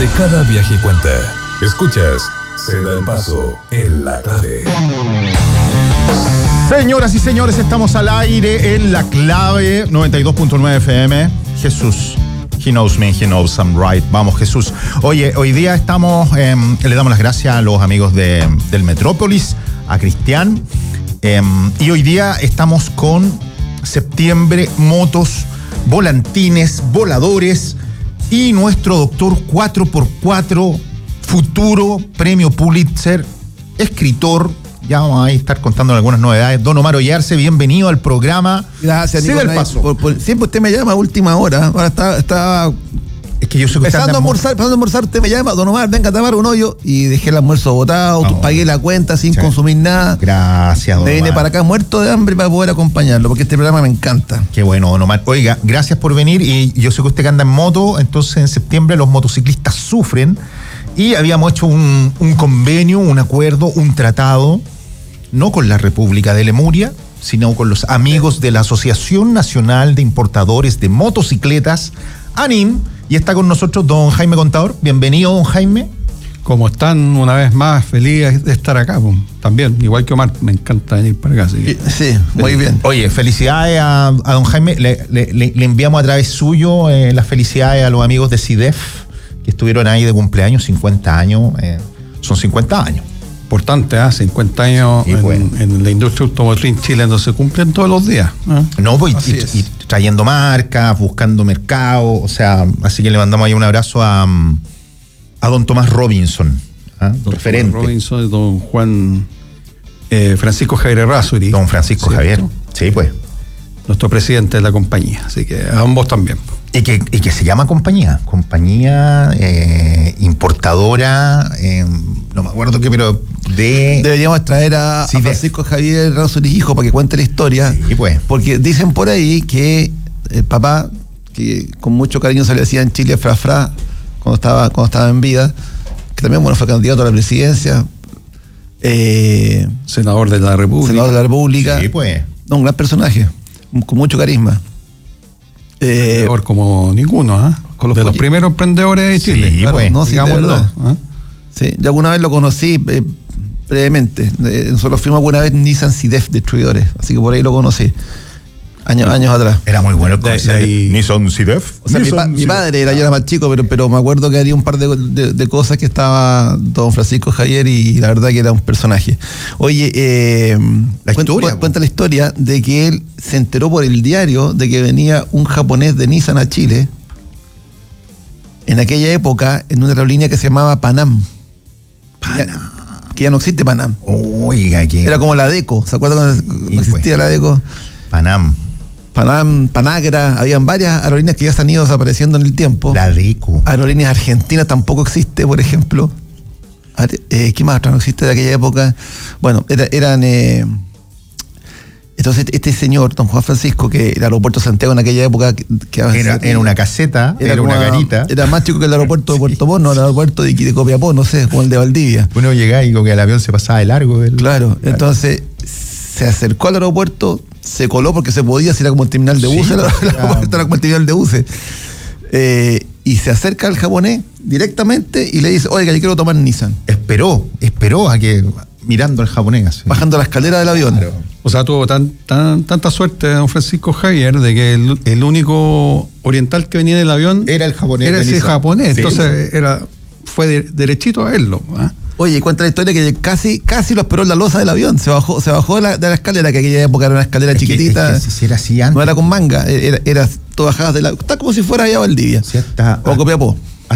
donde cada viaje cuenta. Escuchas Se da el paso en la clave. Señoras y señores, estamos al aire en La Clave 92.9 FM. Jesús, he knows me, he knows I'm right. Vamos, Jesús. Oye, hoy día estamos, le damos las gracias a los amigos del Metrópolis, a Cristian. Y hoy día estamos con septiembre, motos, volantines, voladores y nuestro doctor 4x4, futuro premio Pulitzer, escritor. Ya vamos a estar contando algunas novedades. Don Omar Ollarse, bienvenido al programa. Gracias, Nico. Siempre usted me llama a última hora. Ahora estaba es que yo sé que empezando a almorzar, usted me llama, Don Omar, venga a tapar un hoyo, y dejé el almuerzo botado, pagué la cuenta sin consumir nada. Gracias, Don Omar. Me vine para acá muerto de hambre para poder acompañarlo, porque este programa me encanta. Qué bueno, Don Omar. Oiga, gracias por venir, y yo sé que usted que anda en moto, entonces en septiembre los motociclistas sufren, y habíamos hecho un convenio, un acuerdo, un tratado, no con la República de Lemuria, sino con los amigos de la Asociación Nacional de Importadores de Motocicletas, ANIM, y está con nosotros don Jaime Contador. Bienvenido, don Jaime. ¿Cómo están? Una vez más, feliz de estar acá, pues. También, igual que Omar, me encanta venir para acá. Sí, muy bien. Oye, felicidades a don Jaime. Le enviamos a través suyo las felicidades a los amigos de CIDEF, que estuvieron ahí de cumpleaños, 50 años. Son 50 años. Importante, 50 años en la industria automotriz en Chile, no se cumplen todos los días. No, pues, y trayendo marcas, buscando mercado, o sea, así que le mandamos ahí un abrazo a don Tomás Robinson, referente. Tomás Robinson, don Juan Francisco Javier Errázuriz. Don Francisco Javier, sí, pues. Nuestro presidente de la compañía, así que a ambos también. Y que se llama compañía importadora, no me acuerdo qué, pero deberíamos traer a Francisco Javier Errázuriz hijo para que cuente la historia. Sí, pues. Porque dicen por ahí que el papá, que con mucho cariño se le decía en Chile Fra cuando estaba en vida, que también fue candidato a la presidencia, senador de la República. Sí, pues. No, un gran personaje, con mucho carisma. Como ninguno, de los primeros emprendedores de Chile. Sí, claro, pues, no, sí, sí, yo alguna vez lo conocí brevemente. Nosotros fuimos alguna vez Nissan CIDEF Destruidores, así que por ahí lo conocí. Años atrás. Era muy bueno el Nissan CIDEF. O sea, mi padre yo era más chico, pero me acuerdo que haría un par de cosas que estaba don Francisco Javier, y la verdad que era un personaje. Oye, cuenta la historia de que él se enteró por el diario de que venía un japonés de Nissan a Chile en aquella época en una aerolínea que se llamaba Panam. Que ya no existe Panam. Oiga, que era como la Deco. ¿Se acuerdan cuando existía la Deco? Panam, Panagra, habían varias aerolíneas que ya se han ido desapareciendo en el tiempo. La Deco. Aerolíneas argentinas tampoco existe, por ejemplo. ¿Qué más no existe de aquella época? Bueno, eran... Entonces este señor, don Juan Francisco, que el aeropuerto de Santiago en aquella época... Era una caseta, era una garita. Era más chico que el aeropuerto de Puerto Montt, no, el aeropuerto de Copiapó, no sé, como el de Valdivia. Bueno, llegaba y como que el avión se pasaba de largo. Claro, entonces se acercó al aeropuerto, se coló porque se podía, si era como el terminal de buses, era como el terminal de buses. Y se acerca al japonés directamente y le dice, oiga, yo quiero tomar Nissan. Esperó a que, mirando al japonés así, bajando la escalera del avión. Claro. O sea, tuvo tanta suerte don Francisco Javier de que el único oriental que venía del avión era el japonés. Era ese japonés, sí. Entonces fue derechito a verlo. Oye, cuenta la historia que casi lo esperó en la losa del avión. Se bajó de la escalera, que aquella época era una escalera chiquitita. Si era así antes. No era con manga, era tú bajabas de la... Está como si fuera allá a Valdivia. Sí, o Copiapó.